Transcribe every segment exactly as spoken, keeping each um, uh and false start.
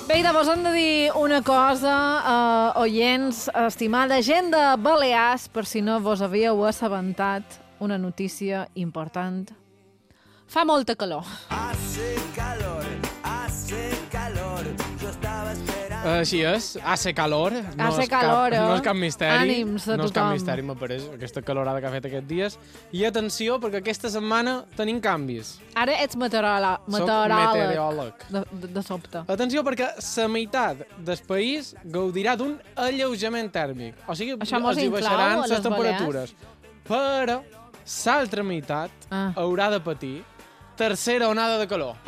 Bé, de vos hem de dir una cosa, eh, oients, estimada gent de Balears, per si no vos havíeu assabentat, una notícia important. Fa molta calor. Hace calor, hace calor, yo estaba esperando... Així és, hace calor. No Hace és cap, calor, eh? No és cap misteri. Ànims a no és cap tothom. misteri, m'apareix, aquesta calorada que ha fet aquests dies. I atenció, perquè aquesta setmana tenim canvis. Ara ets meteoròleg. Soc Meteoròleg. meteoròleg. De, de, de sobte. Atenció, perquè la meitat del país gaudirà d'un alleujament tèrmic. O sigui, Això mos els hi inclou baixaran a les les temperatures. Però l'altra meitat Ah. haurà de patir tercera onada de calor.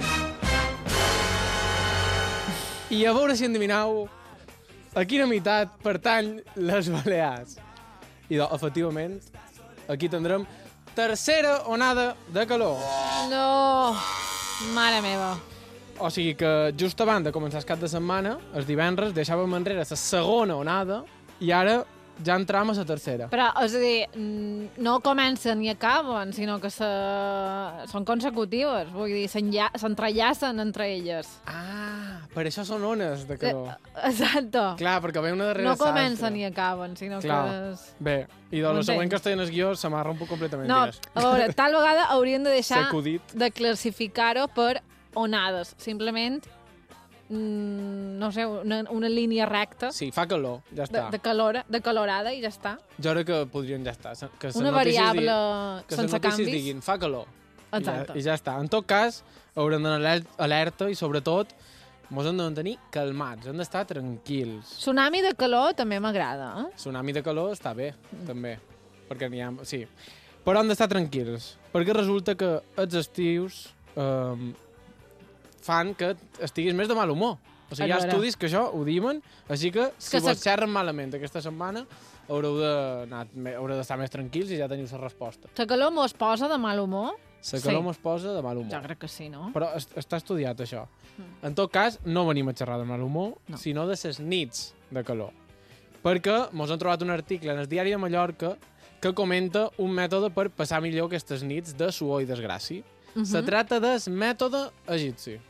I a veure si endevineu a quina meitat pertany les Balears. I, doncs, efectivament, aquí tindrem tercera onada de calor. No, mare meva. O sigui que just abans de començar el cap de setmana, el divendres, deixàvem enrere la segona onada i ara ja entram a la tercera. Però, és a dir, mm, no comencen ni acaben, sinó que se... són consecutives. Vull dir, s'enlla- s'entrellacen entre elles. Ah, per això són ones de calor. Exacto. Clar, perquè ve una darrere No l'altra. comencen ni acaben, sinó Clar. que... És... Bé, i doncs el següent M'entens? que està en el guió se m'ha romput completament. No, digues. a veure, tal vegada haurien de deixar Sacudit. de classificar-ho per onades. Simplement, mm, no sé, una, una línia recta Sí, fa calor, ja de, està. de, calor, de calorada i ja està. Jo crec que podrien ja estar. Que les Una notícies variable diguin- que les sense notícies canvis. diguin, fa calor. I ja, Exacte. I ja està. En tot cas, haurem d'anar aler- alerta i, sobretot, mos hem de mantenir calmats, hem d'estar tranquils. Tsunami de calor també m'agrada, eh? Tsunami de calor està bé, també, perquè n'hi ha... Sí. Però hem d'estar tranquils, perquè resulta que els estius eh, fan que estiguis més de mal humor. O sigui, hi ha A veure. estudis que això ho diuen, així que si Que vos se- xerren malament aquesta setmana, haureu de- haureu d'estar més tranquils i ja teniu la resposta. La calor mos posa de mal humor? La calor Sí. mos posa de mal humor. Jo crec que sí, no? Però est està estudiat, això. Mm. En tot cas, no venim a xerrar de mal humor, No. sinó de les nits de calor. Perquè mos han trobat un article en el diari de Mallorca que comenta un mètode per passar millor aquestes nits de suor i desgràcia. Mhm. Se trata del mètode egipci.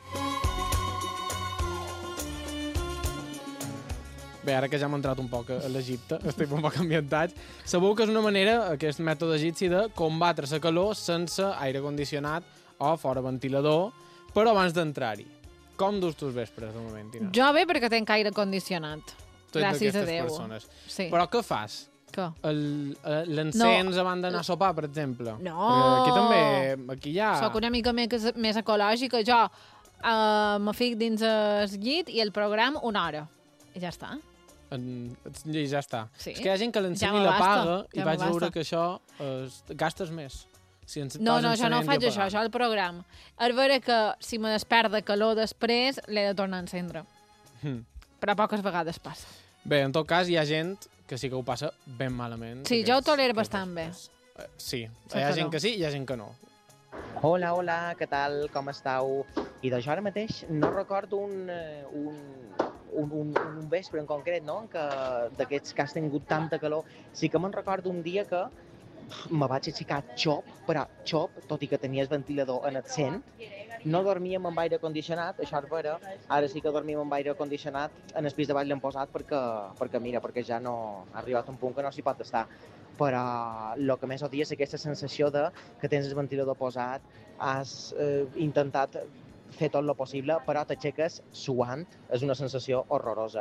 Bé, ara que ja hem entrat un poc a l'Egipte, estic un poc ambientats, sabeu que és una manera, aquest mètode egipci, de combatre la calor sense aire condicionat o fora ventilador, però abans d'entrar-hi. Com dus tu els vespres, de moment, Tina? Jo bé perquè tenc aire condicionat. Tu ets Gràcies a d'aquestes Déu. persones. Sí. Però què fas? Què? El- eh, L'encens no. abans d'anar a sopar, per exemple? No. Perquè aquí també, aquí hi ha... Soc una mica més, més ecològica. Jo uh, me fic dins el llit i el programa una hora. I ja està. En, I ja està. Sí. És que hi ha gent que l'encén Ja i me l'apaga basta, i ja vaig me veure basta. que això es, gastes més. Si ens No, estàs no, jo no encenent i faig això, apagant. això el programa. És vera que si me despert de calor després, l'he de tornar a encendre. Hm. Però poques vegades passa. Bé, en tot cas, hi ha gent que sí que ho passa ben malament. Sí, jo ho aquests- tolero aquests bastant bé. vespres. Eh, Sí, La hi ha calor. gent que sí i hi ha gent que no. Hola, hola, què tal, com estàu? I doncs ara mateix no recordo un, eh, un, un, un, un vespre en concret, no?, en què d'aquests que has tingut tanta calor. Sí que me'n recordo un dia que me vaig aixecar xop, però xop, tot i que tenies ventilador en el cent. No dormíem amb aire condicionat, això és vera. Ara sí que dormim amb aire condicionat. En el pis de baix l'hem posat perquè, perquè, mira, perquè ja no ha arribat un punt que no s'hi pot estar. Però el que més odia és aquesta sensació de que tens el ventilador posat, has eh, intentat fer tot el possible, però t'aixeques suant. És una sensació horrorosa.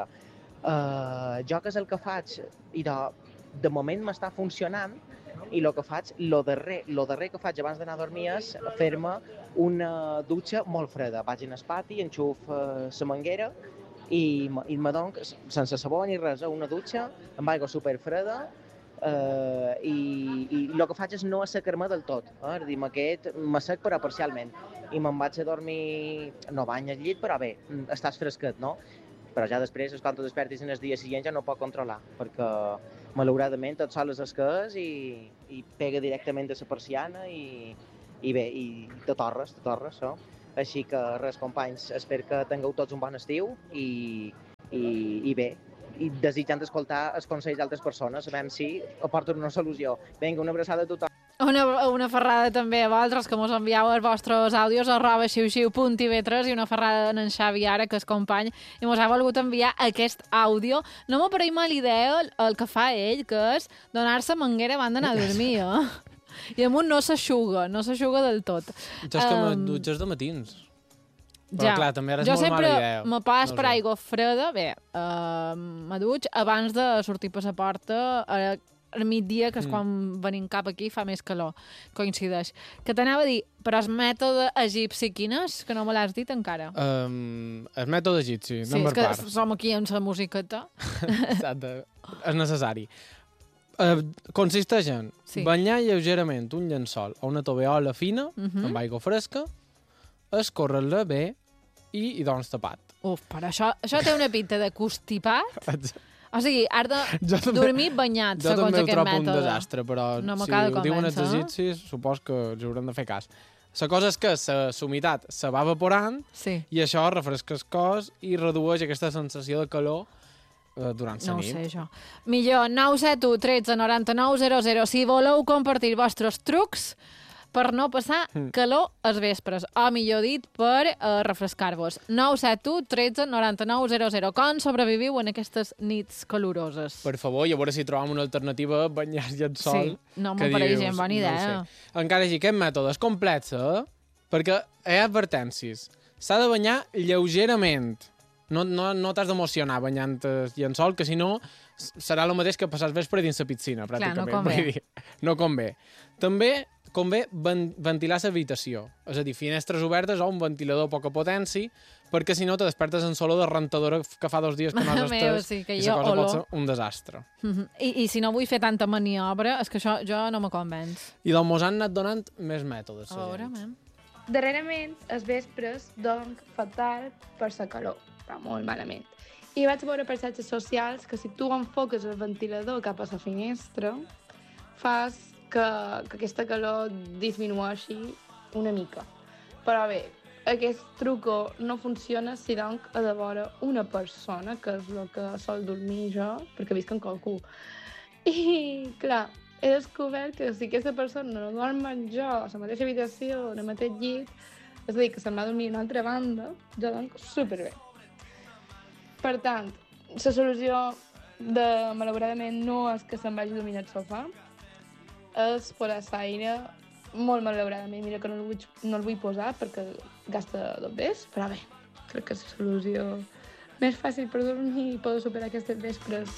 Uh, jo què és el que faig? I de, de moment m'està funcionant i el que faig, lo darrer, lo darrer que faig abans d'anar a dormir és fer-me una dutxa molt freda. Vaig en el pati, enxuf eh, la manguera i, me- i me dono, sense sabó ni res, eh, una dutxa amb aigua superfreda eh, i, i el que faig és no assecar-me del tot. Eh? És a dir, m'aquest, m'assec però parcialment. I me'n vaig a dormir, no bany al llit, però bé, estàs fresquet, no? Però ja després, quan te despertis en el dia següent, ja no pot controlar, perquè malauradament tot sol és el que és i, i pega directament de la persiana i, i bé, i te torres, te torres, no? Així que res, companys, espero que tingueu tots un bon estiu i, i, i bé, i desitjant escoltar els consells d'altres persones, a veure si aporten una solució. Vinga, una abraçada a tothom. Una, una ferrada també a vosaltres, que mos envieu els vostres àudios a arroba xiu-xiu punt i ve tres, i una ferrada en Xavi ara, que és company, i mos ha volgut enviar aquest àudio. No m'ho pareix mala idea el, el que fa ell, que és donar-se manguera abans d'anar a dormir, eh? I amunt no s'aixuga, no s'aixuga del tot. Jo és que Um, me dutxes de matins. Però Ja. clar, també ara és Jo molt sempre mala idea. me pas No per sé. aigua freda, bé, uh, me dutx abans de sortir per la porta, uh, al migdia, que és Mm. quan venim cap aquí, fa més calor, coincideix. Que t'anava a dir, però el mètode egipci quin és? Que no me l'has dit encara. Um, el mètode egipci, sí, anem és per que parts. som aquí amb la musiqueta. Exacte, és necessari. Uh, consisteix en Sí. banyar lleugerament un llençol a una tovallola fina, Mhm. amb aigua fresca, escórrer-la bé i, i doncs tapat. Uf, però això, això té una pinta de constipat. O sigui, has de Jo també- dormir banyat, Jo segons també ho aquest trobo un mètode. desastre, però No si m'acaba de ho diuen els convèncer, eh? egipcis, supos que els haurem de fer cas. La cosa és que la humitat se va evaporant Sí. i això refresca el cos i redueix aquesta sensació de calor eh, durant la No ho nit. sé, jo. Millor, nou set u tretze noranta-nou zero zero. Si voleu compartir els vostres trucs per no passar Mm. calor als vespres, o millor dit, per uh, refrescar-vos. nou set u tretze noranta-nou zero zero. Com sobreviviu en aquestes nits caloroses? Per favor, i a veure si trobam una alternativa a banyar-se al sol. Sí, no que me pareix dius, gens bona idea. No ho sé. Encara així, aquest mètode és complex, eh? Perquè hi ha advertències. S'ha de banyar lleugerament. No, no, no t'has d'emocionar banyant el llençol, que si no s- serà el mateix que passar el vespre dins la piscina, Clar, pràcticament. no convé. Vull dir, no convé. També convé ven ventilar l'habitació. És a dir, finestres obertes o un ventilador a poca potència, perquè si no te despertes en olor de rentadora que fa dos dies que no has Mare meva, estès sí, que i jo la cosa olor. pot ser un desastre. Mhm. I, I si no vull fer tanta maniobra, és que això jo no me convenç. I doncs mos han anat donant més mètodes. A la veure, gent. mem. Darrerament, els vespres, donc fatal per la calor, però molt malament. I vaig veure per xarxes socials que si tu enfoques el ventilador cap a la finestra, fas que, que aquesta calor disminueixi una mica. Però bé, aquest truco no funciona si donc ha de veure una persona, que és el que sol dormir jo, perquè visc amb qualcú. I, clar, he descobert que si aquesta persona no dorm amb jo a la mateixa habitació, en el mateix llit, és a dir, que se'n va a dormir a una altra banda, jo donc superbé. Per tant, la solució de, malauradament, no és que se'n vagi a dormir al sofà, és posar l'aire molt malauradament. Mira que no el vull, no el vull posar perquè gasta dos vés, però bé, crec que és la solució més fàcil per dormir i poder superar aquestes vespres.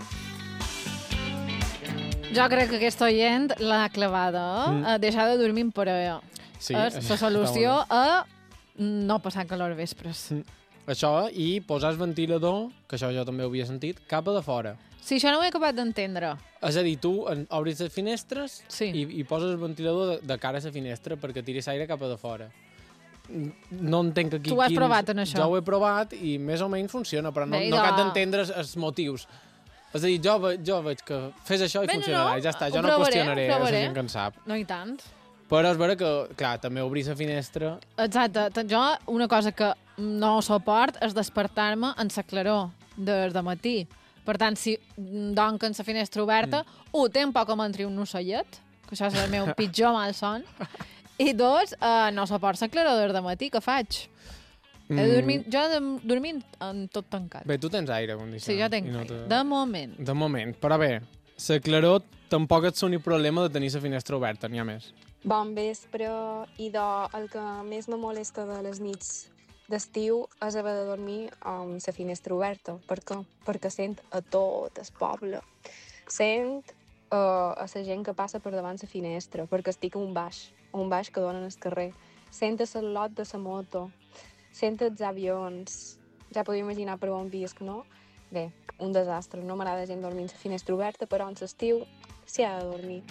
Jo crec que aquest oient l'ha clavada, eh? Mm. Mm. Deixar de dormir en parella. Sí, és la solució a no passar calor vespres. Mm. Això i posar el ventilador, que això jo també ho havia sentit, cap a de fora. Sí, això no ho he acabat d'entendre. És a dir, tu en- obris les finestres Sí. i, i poses el ventilador de, de cara a la finestra perquè tiris aire cap a de fora. No entenc aquí Tu ho has quins... provat, en això? Jo ho he provat i més o menys funciona, però no, Bé, no idò. cap d'entendre els, els motius. És a dir, jo, ve, jo veig que fes això i Bé, no, funcionarà, no, i ja està. ho Jo no provaré, qüestionaré ho a la provaré. gent que en sap. No i tant. Però és vera que, clar, també obrir la finestra... Exacte. T- Jo, una cosa que no suport és despertar-me en la claror des de matí. Per tant, si donc en la finestra oberta, mm. un, té un poc com entri un ocellet, que això és el meu pitjor malson, i dos, eh, no suport la claror des de matí, què faig? Mm. He dormit, jo he dormint en tot tancat. Bé, tu tens aire condicionat. Sí, jo tinc i no aire. te- De moment. De moment, però bé, la claror tampoc et soni problema de tenir la finestra oberta, n'hi ha més. Bon vespre, i de, el que més me molesta de les nits d'estiu és haver de dormir amb la finestra oberta. Per què? Perquè sent a tot el poble. Sent uh, a la gent que passa per davant la finestra, perquè estic a un baix, a un baix que donen al carrer. Sent el lot de la moto, sent els avions. Ja podeu imaginar per on visc, no? Bé, un desastre. No m'agrada gent dormir amb la finestra oberta, però en l'estiu s'hi ha de dormir.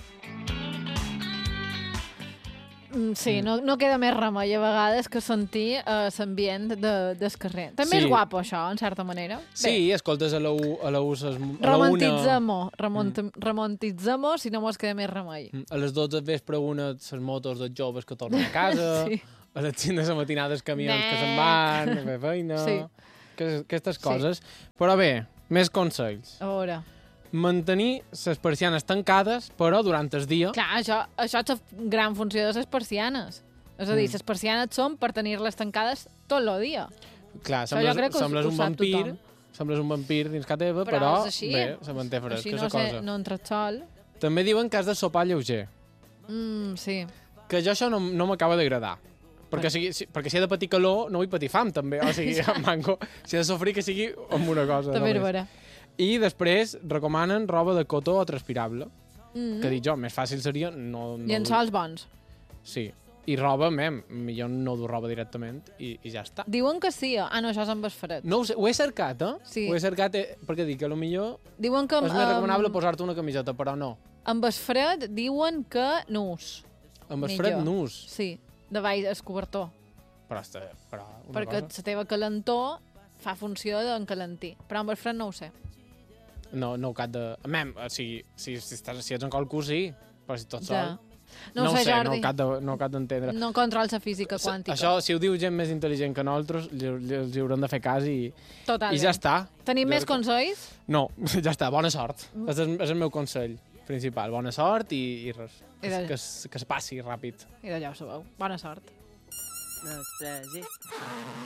Mm, Sí, no, no queda més remei a vegades que sentir uh, l'ambient de, del carrer. També Sí. és guapo, això, en certa manera. Sí, escoltes a la U, a la U, ses- a la una... Romantitzem-ho, remont romantitzem-ho, si no mos queda més remei. Mm, A les dotze del vespre una les motos dels joves que tornen a casa, Sí. a les cinc de la matinada els camions Nah. que se'n van, a fer feina, Sí. que, aquestes coses. Però bé, més consells. A veure. mantenir les persianes tancades, però durant el dia... Clar, això, això és la gran funció de les persianes. És a dir, Mm. les persianes són per tenir-les tancades tot el dia. Clar, Això jo sembles, crec que ho- sembles ho un sap vampir, tothom. sembles un vampir dins casa teva, Però però, és així. bé, se manté fresca, Així és no, la sé, cosa. no entra sol. També diuen que has de sopar lleuger, Mm, sí. que jo això no, no m'acaba d'agradar. Perquè, sigui, si, perquè si he de patir calor, no vull patir fam, també. O sigui, manco, si he de sofrir, que sigui amb una cosa. També és només. vera. I després recomanen roba de cotó o transpirable. Mm. Que dic jo, més fàcil seria no... no Llençols bons. Sí. I roba, mem, millor no dur roba directament i, i ja està. Diuen que sí. Ah, no, això és amb el fred. No ho sé, ho he cercat, eh? Sí. Ho he cercat eh, perquè dic que potser Diuen que és més recomanable amb, posar-te una camiseta, però no. amb el fred diuen que nus. Amb el Millor. fred nus. Sí, de baix el cobertor. Però, està, però una Perquè cosa... la teva calentor fa funció d'encalentir. Però amb el fred no ho sé. No, no ho cap de... Mem, o sigui, si, si, estàs, si ets en qualcú, sí. Però si tot sol... Ja. No, no ho sé, sé, no Jordi. ho cap de- no ho cap d'entendre. No controls la física S- quàntica. Això, si ho diu gent més intel·ligent que nosaltres, li, li, els hi haurem de fer cas i, Totalment. i ja està. Tenim Jo més crec que- consells? No, ja està, bona sort. Mm. És, el, és el meu consell principal. Bona sort i, i res. I Que, de- que, es- que es passi ràpid. I d'allà ho sabeu. Bona sort. Nostra gent.